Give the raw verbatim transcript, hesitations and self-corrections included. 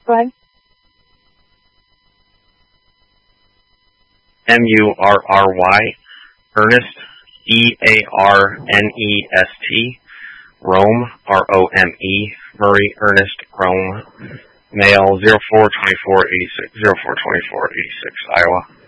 Go ahead. M U R R Y, Ernest, E A R N E S T, Rome, R O M E, Murray Ernest Rome, male zero four twenty-four eighty-six, zero four twenty-four eighty-six, Iowa.